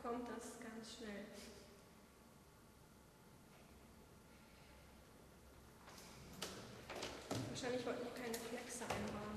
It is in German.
kommt das ganz schnell. Wahrscheinlich wollten die keine Flexe einbauen.